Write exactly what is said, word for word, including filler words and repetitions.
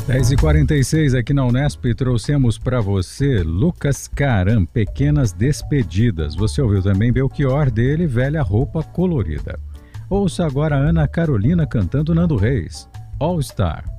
dez e quarenta e seis aqui na Unesp, trouxemos para você Lucas Caram, Pequenas Despedidas. Você ouviu também Belchior dele, Velha Roupa Colorida. Ouça agora a Ana Carolina cantando Nando Reis, All Star.